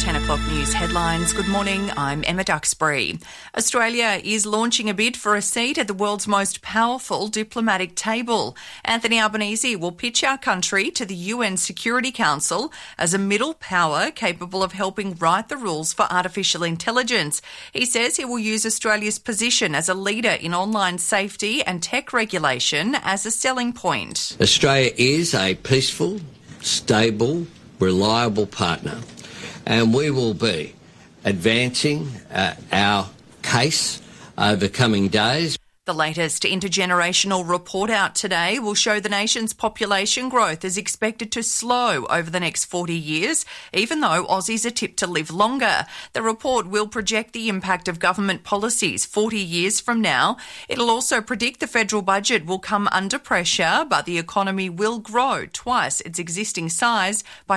10 o'clock news headlines. Good morning, I'm Emma Duxbury. Australia is launching a bid for a seat at the world's most powerful diplomatic table. Anthony Albanese will pitch our country to the UN Security Council as a middle power capable of helping write the rules for artificial intelligence. He says he will use Australia's position as a leader in online safety and tech regulation as a selling point. Australia is a peaceful, stable, reliable partner, and we will be advancing our case over coming days. The latest intergenerational report out today will show the nation's population growth is expected to slow over the next 40 years, even though Aussies are tipped to live longer. The report will project the impact of government policies 40 years from now. It'll also predict the federal budget will come under pressure, but the economy will grow twice its existing size by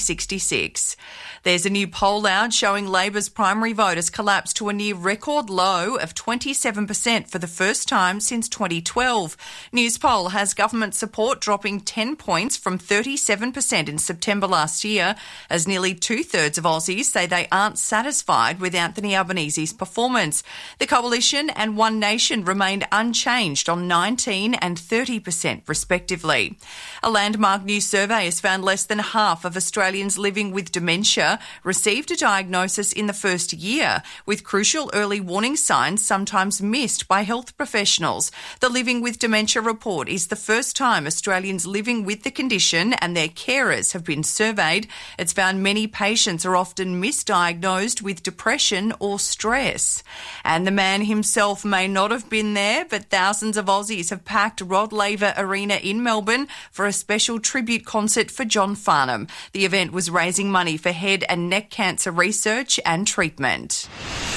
2066. There's a new poll out showing Labor's primary vote has collapsed to a near record low of 27% for the first time since 2012. Newspoll has government support dropping 10 points from 37% in September last year, as nearly two-thirds of Aussies say they aren't satisfied with Anthony Albanese's performance. The Coalition and One Nation remained unchanged on 19 and 30% respectively. A landmark new survey has found less than half of Australians living with dementia received a diagnosis in the first year, with crucial early warning signs sometimes missed by health professionals. The Living with Dementia report is the first time Australians living with the condition and their carers have been surveyed. It's found many patients are often misdiagnosed with depression or stress. And the man himself may not have been there, but thousands of Aussies have packed Rod Laver Arena in Melbourne for a special tribute concert for John Farnham. The event was raising money for head and neck cancer research and treatment.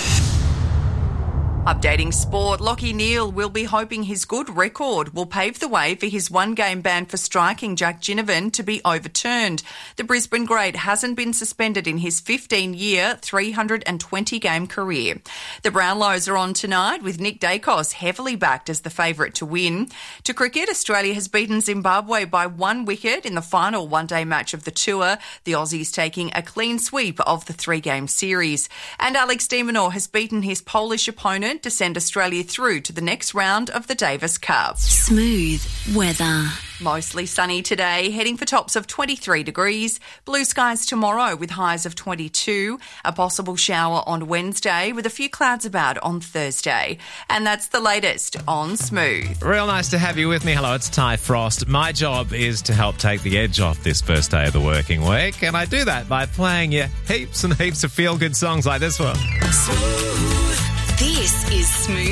Updating sport, Lachie Neale will be hoping his good record will pave the way for his one-game ban for striking Jack Ginnivan to be overturned. The Brisbane great hasn't been suspended in his 15-year, 320-game career. The Brownlows are on tonight with Nick Dacos heavily backed as the favourite to win. To cricket, Australia has beaten Zimbabwe by 1 wicket in the final one-day match of the tour, the Aussies taking a clean sweep of the 3-game series. And Alex de Minaur has beaten his Polish opponent to send Australia through to the next round of the Davis Cup. Smooth weather. Mostly sunny today, heading for tops of 23 degrees. Blue skies tomorrow with highs of 22. A possible shower on Wednesday with a few clouds about on Thursday. And that's the latest on Smooth. Real nice to have you with me. Hello, it's Ty Frost. My job is to help take the edge off this first day of the working week, and I do that by playing you heaps and heaps of feel-good songs like this one. This is Smooth